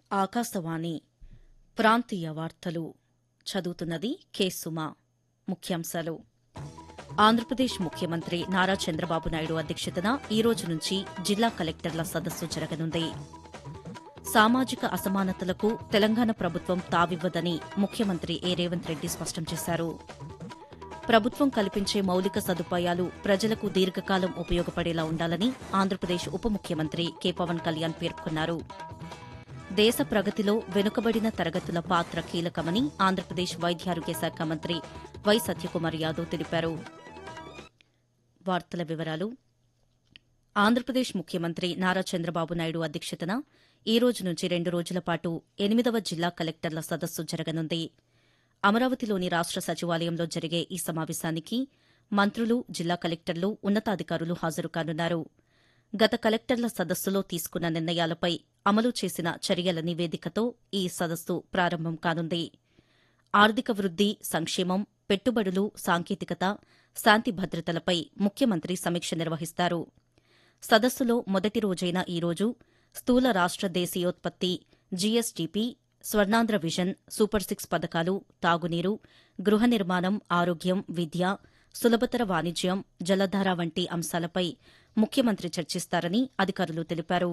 ఆకాశవాణి ప్రాంతీయ వార్తలు చదువుతున్నది కె సుమ. ముఖ్యాంశాలు. ఆంధ్రప్రదేశ్ ముఖ్యమంత్రి నారా చంద్రబాబు నాయుడు అధ్యక్షతన ఈ రోజు నుంచి జిల్లా కలెక్టర్ల సదస్సు జరగనుంది. సామాజిక అసమానతలకు తెలంగాణ ప్రభుత్వం తావివ్వదని ముఖ్యమంత్రి రేవంత్ రెడ్డి స్పష్టం చేశారు. ప్రభుత్వం కల్పించే మౌలిక సదుపాయాలు ప్రజలకు దీర్ఘకాలం ఉపయోగపడేలా ఉండాలని ఆంధ్రప్రదేశ్ ఉప ముఖ్యమంత్రి కె పవన్ కళ్యాణ్ పేర్కొన్నారు. దేశ ప్రగతిలో వెనుకబడిన తరగతుల పాత్ర కీలకమని ఆంధ్రప్రదేశ్ వైద్యారోగ్య శాఖ మంత్రి వై సత్యకుమార్ యాదవ్ తెలిపారు. వార్తల వివరాలు. ఆంధ్రప్రదేశ్ ముఖ్యమంత్రి నారా చంద్రబాబు నాయుడు అధ్యక్షతన ఈ రోజు నుంచి 2 రోజుల పాటు 8వ జిల్లా కలెక్టర్ల సదస్సు జరగనుంది. అమరావతిలోని రాష్ట సచివాలయంలో జరిగే ఈ సమావేశానికి మంత్రులు, జిల్లా కలెక్టర్లు, ఉన్నతాధికారులు హాజరు కానున్నారు. గత కలెక్టర్ల సదస్సులో తీసుకున్న నిర్ణయాలపై అమలు చేసిన చర్యల నివేదికతో ఈ సదస్సు ప్రారంభం కానుంది. ఆర్థిక వృద్ది, సంక్షేమం, పెట్టుబడులు, సాంకేతికత, శాంతి భద్రతలపై ముఖ్యమంత్రి సమీక్ష నిర్వహిస్తారు. సదస్సులో మొదటి రోజైన ఈ రోజు స్థూల రాష్ట దేశీయోత్పత్తి, జీఎస్డీపీ, స్వర్ణాంధ్ర విజన్, సూపర్ 6 పథకాలు, తాగునీరు, గృహ నిర్మాణం, ఆరోగ్యం, విద్య, సులభతర వాణిజ్యం, జలధార వంటి అంశాలపై ముఖ్యమంత్రి చర్చిస్తారని అధికారులు తెలిపారు.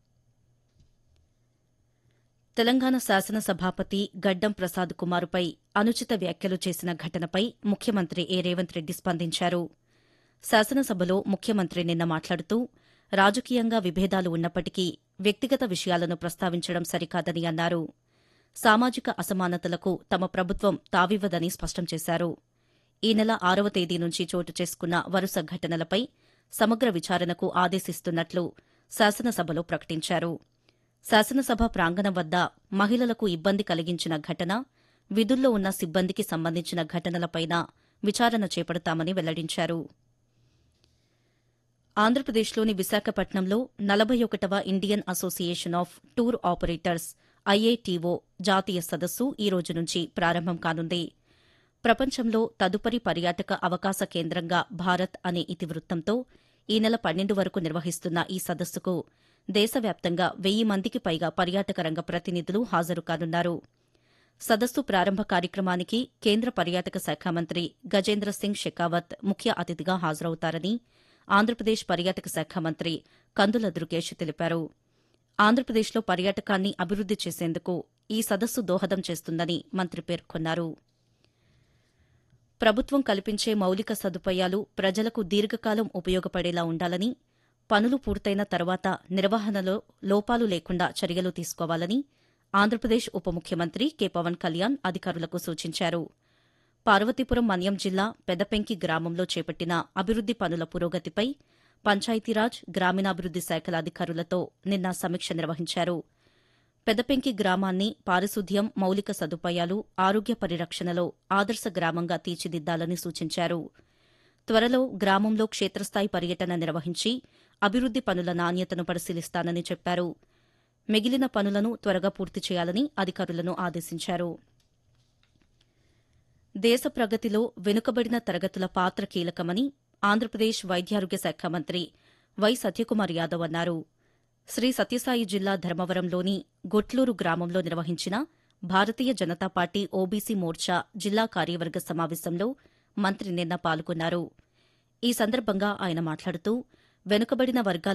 తెలంగాణ శాసనసభాపతి గడ్డం ప్రసాద్ కుమార్పై అనుచిత వ్యాఖ్యలు చేసిన ఘటనపై ముఖ్యమంత్రి రేవంత్ రెడ్డి స్పందించారు. శాసనసభలో ముఖ్యమంత్రి నిన్న మాట్లాడుతూ రాజకీయంగా విభేదాలు ఉన్నప్పటికీ వ్యక్తిగత విషయాలను ప్రస్తావించడం సరికాదని అన్నారు. సామాజిక అసమానతలకు తమ ప్రభుత్వం తావివ్వదని స్పష్టం చేశారు. ఈ నెల 6వ తేదీ నుంచి చోటు చేసుకున్న వరుస ఘటనలపై సమగ్ర విచారణకు ఆదేశిస్తున్నట్లు శాసనసభలో ప్రకటించారు. శాసనసభ ప్రాంగణం వద్ద మహిళలకు ఇబ్బంది కలిగించిన ఘటన, విధుల్లో ఉన్న సిబ్బందికి సంబంధించిన ఘటనలపైనా విచారణ చేపడతామని వెల్లడించారు. ఆంధ్రప్రదేశ్లోని విశాఖపట్నంలో 41వ Indian association of tour operators IATO జాతీయ సదస్సు ఈ రోజు నుంచి ప్రారంభం కానుంది. ప్రపంచంలో తదుపరి పర్యాటక అవకాశ కేంద్రంగా భారత్ అనే ఇతివృత్తంతో ఈ నెల 12 వరకు నిర్వహిస్తున్న ఈ సదస్సుకు దేశవ్యాప్తంగా 1000 మందికి పైగా పర్యాటక రంగ ప్రతినిధులు హాజరు కానున్నారు. సదస్సు ప్రారంభ కార్యక్రమానికి కేంద్ర పర్యాటక శాఖ మంత్రి గజేంద్ర సింగ్ షెకావత్ ముఖ్య అతిథిగా హాజరవుతారని ఆంధ్రప్రదేశ్ పర్యాటక శాఖ మంత్రి కందుల దుర్గేష్ తెలిపారు. ఆంధ్రప్రదేశ్లో పర్యాటకాన్ని అభివృద్ది చేసేందుకు ఈ సదస్సు దోహదం చేస్తుందని మంత్రి పేర్కొన్నారు. ప్రభుత్వం కల్పించే మౌలిక సదుపాయాలు ప్రజలకు దీర్ఘకాలం ఉపయోగపడేలా ఉండాలని, పనులు పూర్తయిన తర్వాత నిర్వహణలో లోపాలు లేకుండా చర్యలు తీసుకోవాలని ఆంధ్రప్రదేశ్ ఉప ముఖ్యమంత్రి కె పవన్ కళ్యాణ్ అధికారులకు సూచించారు. పార్వతీపురం మన్యం జిల్లా పెదపెంకి గ్రామంలో చేపట్టిన అభివృద్ది పనుల పురోగతిపై పంచాయతీరాజ్, గ్రామీణాభివృద్ది శాఖల అధికారులతో నిన్న సమీక్ష నిర్వహించారు. పెదపెంకి గ్రామాన్ని పారిశుద్ధ్యం, మౌలిక సదుపాయాలు, ఆరోగ్య పరిరక్షణలో ఆదర్శ గ్రామంగా తీర్చిదిద్దాలని సూచించారు. త్వరలో గ్రామంలో క్షేత్రస్థాయి పర్యటన నిర్వహించి అభివృద్ది పనుల నాణ్యతను పరిశీలిస్తానని చెప్పారు. మిగిలిన పనులను త్వరగా పూర్తి చేయాలని అధికారులను ఆదేశించారు. దేశ ప్రగతిలో వెనుకబడిన తరగతుల పాత్ర కీలకమని ఆంధ్రప్రదేశ్ వైద్యారోగ్య శాఖ మంత్రి వై సత్యకుమార్ యాదవ్ అన్నారు. శ్రీ సత్యసాయి జిల్లా ధర్మవరంలోని గొట్లూరు గ్రామంలో నిర్వహించిన భారతీయ జనతా పార్టీ ఓబీసీ మోర్చా జిల్లా కార్యవర్గ సమావేశంలో మంత్రి నిన్న పాల్గొన్నారు. ఈ సందర్భంగా ఆయన మాట్లాడుతూ వెనుకబడిన వర్గాల